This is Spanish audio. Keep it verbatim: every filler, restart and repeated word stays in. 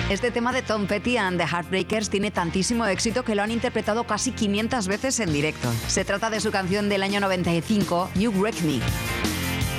Este tema de Tom Petty and the Heartbreakers tiene tantísimo éxito que lo han interpretado casi quinientas veces en directo. Se trata de su canción del año noventa y cinco, You Wreck Me.